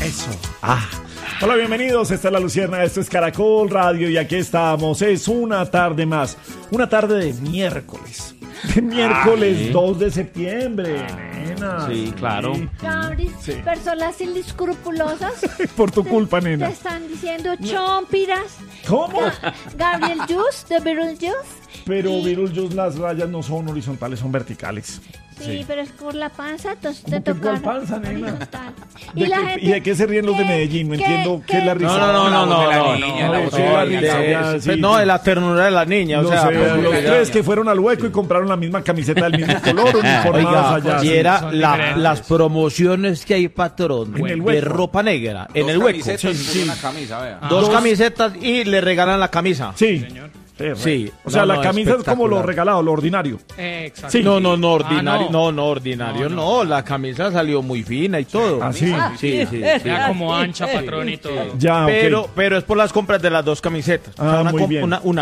Eso. Hola, bienvenidos. Esta es La Lucierna, esto es Caracol Radio y aquí estamos. Es una tarde más. Una tarde de miércoles. De miércoles 2 de septiembre, nena. Sí, claro. Gabri, Sí. personas inescrupulosas Por tu culpa, te nena. están diciendo chompiras. ¿Cómo? Gabriel Juice, de Beetlejuice. Pero Beetlejuice, las rayas no son horizontales, son verticales. Sí, pero es por la panza, entonces ¿Cómo te que cuál toca panza, nena? horizontal. ¿Y de qué se ríen los de Medellín? No entiendo qué es la risa. No, de la ternura de la niña. Los tres que fueron al hueco y compraron la misma camiseta del mismo color, uniformados allá. Y era las promociones que hay, patrón, En el de hueco. ropa negra, en el hueco. Una camisa, vea. Dos camisetas y le regalan la camisa. Sí. Sí. O sea, No, la no, camisa es como lo espectacular. regalado, lo ordinario. Exacto. Sí. No, ordinario. no. No, ordinario no. La camisa salió muy fina y todo. ¿Ah, sí? Sí. Ya como ancha, patrón y todo. Ya, ok. Pero es por las compras de las dos camisetas. Ah, muy bien.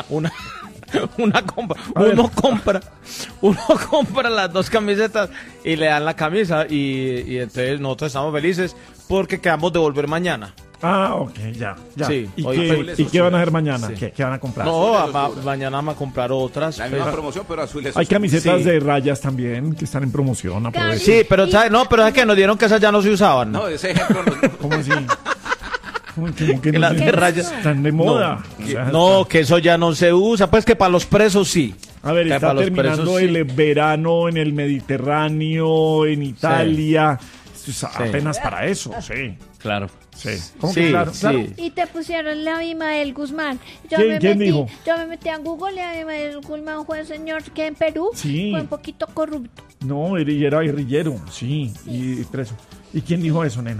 Una compra. A ver. Uno compra las dos camisetas y le dan la camisa y entonces nosotros estamos felices porque quedamos de volver mañana. Ah, ok, ya. Sí. ¿Y, Oye, qué van a hacer mañana? Sí. ¿Qué van a comprar? No, mañana vamos a comprar otras. La misma promoción, pero azules. Hay camisetas Sí. de rayas también que están en promoción. Aprovechen. Sí, pero ¿sabes? No, pero es que nos dieron que esas ya no se usaban. No, ese ejemplo no. ¿Cómo así? ¿Cómo que Que no las se- de rayas. están de moda? O sea, No, que eso ya no se usa. Pues que para los presos sí. A ver, Que está para los terminando presos, sí. el verano en el Mediterráneo, en Italia. Esto es apenas para eso, sí. Claro. Sí. ¿Cómo que Sí, claro? sí. Claro. Y te pusieron la Abimael Guzmán. ¿Quién dijo? Yo me metí a Google y Abimael Guzmán fue un señor que en Perú Sí. fue un poquito corrupto. No, era guerrillero, sí, y preso. ¿Y quién dijo eso, nena?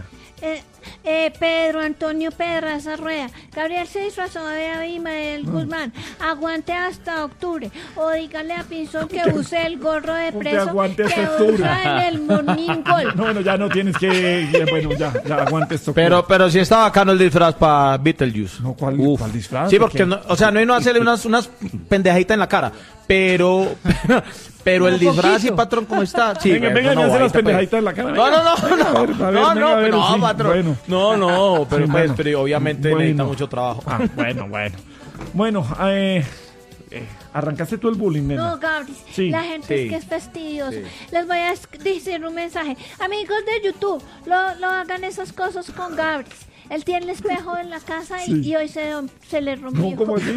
Pedro Antonio Pedraza Rueda. Gabriel se disfrazó de Abimael Guzmán. Aguante hasta octubre. O dígale a Pinzón que use el gorro de ¿Cómo que preso aguante que hasta octubre? usa en el Morning Call. No, bueno, ya no tienes que... Bueno, ya aguante esto. Pero sí está bacano el disfraz para Beetlejuice. No, ¿cuál disfraz? Sí, ¿De porque, qué? no, o sea, no hay no hacerle unas pendejaditas en la cara, pero el disfraz y patrón, ¿cómo está? Sí, Venga, bueno, ya hace las ahorita, pendejaditas en la cara. No, sí, patrón. bueno. No, pero Sí, pues, bueno. pero obviamente Bueno. necesita mucho trabajo. Ah, bueno. Bueno, ¿arrancaste tú el bullying, nena? No, Gabri, Sí. la gente Sí. es que es fastidiosa. Les voy a decir un mensaje. Amigos de YouTube, no hagan esas cosas con Gabri. Él tiene el espejo en la casa Sí. y hoy se le rompió. No, ¿cómo así?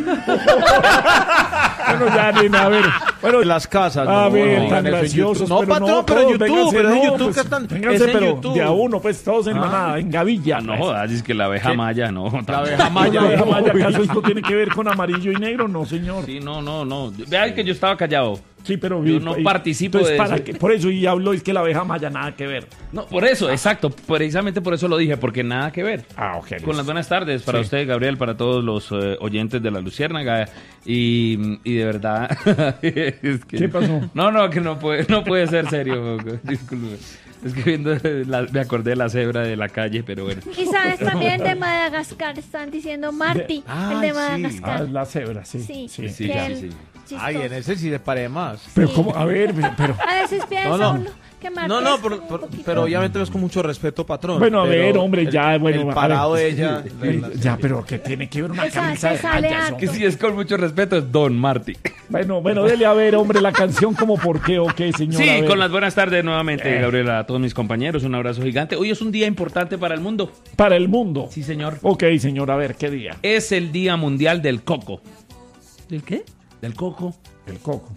Bueno, ya, nena, a ver. Bueno, Las casas. a no, ver, no, tan eso en graciosos. YouTube. No, patrón, pero en todos, YouTube, pero en YouTube pues, que están. vénganse, es en pero YouTube. de a uno, pues, todos en manada, en gavilla. No pues. jodas, es que la abeja maya, no. La abeja maya. La abeja maya, ¿acaso esto tiene que ver con amarillo y negro? No, señor. Sí, no. Vean que yo estaba callado. Sí, pero Yo no participo entonces, de ¿para eso. qué? Por eso, y habló, es que la abeja maya nada que ver. No, por eso, exacto. Precisamente por eso lo dije, porque nada que ver. Ah, ok. Con las buenas tardes para Sí. usted, Gabriel, para todos los oyentes de La Luciérnaga. Y de verdad... es que, ¿Qué pasó? No, que no puede ser serio. Disculpe. Es que viendo me acordé de la cebra de la calle, pero bueno. Y sabes también de Madagascar, están diciendo Marty, el de sí. Madagascar. La cebra, sí. Sí, Sí, que sí, él- sí. chistoso. Ay, en ese sí le paré más. Pero, ¿cómo? A ver, pero... A veces piensa No. uno que Marty No, es como un pero poquito- obviamente es con mucho respeto, patrón. Bueno, a Pero ver, hombre, ya, bueno. El a parado ver. de ella. Ya, pero que tiene que ver una Esa- camisa se de sale rayas, harto. hombre. Que si es con mucho respeto, es Don Marty. Bueno, dele a ver, hombre, la canción como por qué o qué, señor. Sí, A ver. con las buenas tardes nuevamente, Gabriela, a todos mis compañeros, un abrazo gigante. Hoy es un día importante para el mundo. Para el mundo. Sí, señor. Ok, señor, a ver, ¿qué día? Es el Día Mundial del Coco. ¿Del qué? Del coco. El coco.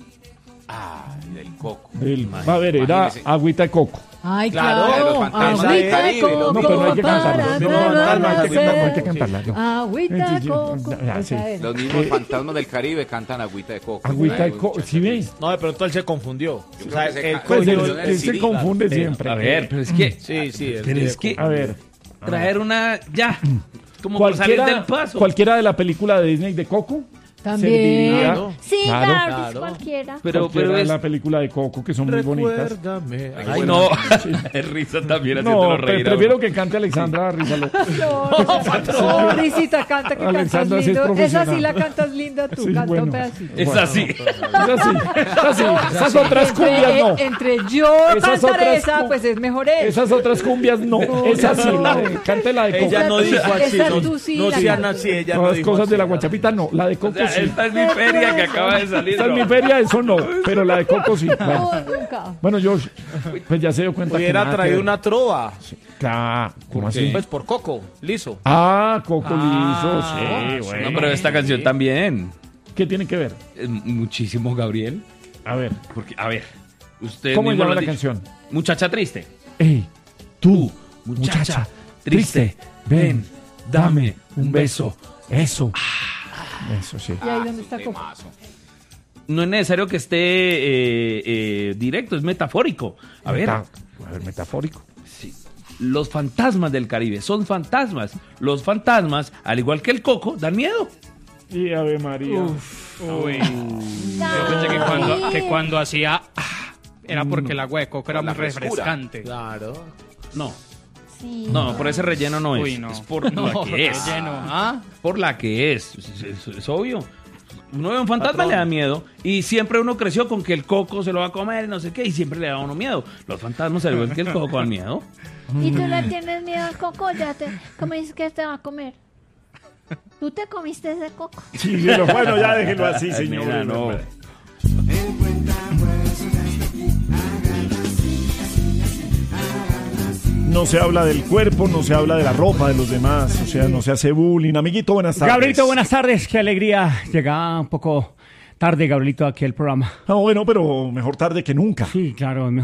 Del coco. A ver, era Imagínese. agüita de coco. Ay, Claro, claro. los fantasmas del Agüita de Caribe, coco No, pero no hay que para cantarla. No, no hay que cantarla. no. Agüita de coco. Ya, sí. Esa es. Los mismos fantasmas del Caribe cantan agüita de coco. Agüita de Ay, coco. muchacho. ¿Sí ves? No, de pronto él se confundió. Yo O creo sea, que se el ca- Pues Coño, él se Cirila. confunde siempre. A ver, pero es que Sí, pero él es que A ver. traer una ya como por salir del paso. Cualquiera de la película de Disney de Coco. También. Claro. Sí, Claro. claro, es cualquiera. Pero Cualquiera de es... la película de Coco, que son muy bonitas. Recuérdame. Ay, no. Es risa también haciéndolo No, reír. prefiero que cante Alexandra Rizalo. No, Risita, canta que cantas Alexandra sí es lindo. Esa profesional. sí la cantas linda tú, Sí, canta bueno. un pedacito. Es así. Esas otras cumbias no. Entre yo Esas cantar otras esa, pues es mejor esa. Esas otras cumbias no. Esa sí, cante la de Coco. Ella no dijo así. Esa No, tú sí no la sean cantas. así. Ella Todas no las dijo cosas así. de la guachapita no. La de O Coco sea, sí. esta es mi feria que acaba de salir. Esta es mi feria, eso no. Pero la de Coco sí. Bueno, No, nunca. bueno, Josh, pues ya se dio cuenta que Hubiera nada que traído ver. una trova. Claro, ¿cómo qué? así? Pues por Coco, liso. Ah, Coco liso, sí, bueno. No, pero esta canción también. ¿Qué tiene que ver? Es muchísimo, Gabriel. A ver, Porque, a ver, usted ¿cómo mismo llama lo ha la dicho. canción? Muchacha triste. Ey, tú, muchacha, triste, ven, dame un beso. Eso. Eso sí. ¿Y ahí dónde está Coco? Temazo. No es necesario que esté directo, es metafórico. A ver, Metafórico. sí. Los fantasmas del Caribe son fantasmas. Los fantasmas, al igual que el coco, dan miedo. Y Ave María. Uy. Yo pensé que cuando hacía era porque el agua de coco era La muy frescura. refrescante. Claro. No, Sí. no, por ese relleno no es. Uy, no. Es por No, la que es. relleno, ¿ah? Por la que es. Es obvio. Uno ve un fantasma, le da miedo. Y siempre uno creció con que el coco se lo va a comer y no sé qué. Y siempre le da a uno miedo. Los fantasmas, al igual que el coco, dan miedo. ¿Y tú le tienes miedo al coco? Ya te, ¿cómo dices que te va a comer? ¿Tú te comiste ese coco? Sí, pero bueno, ya déjenlo así, Ay, señor. mira, no. No se habla del cuerpo, no se habla de la ropa de los demás, o sea, no se hace bullying. Amiguito, buenas tardes. Gabrielito, buenas tardes. Qué alegría. Llegaba un poco tarde, Gabrielito, aquí al programa. Ah, bueno, pero mejor tarde que nunca. Sí, claro, es mejor.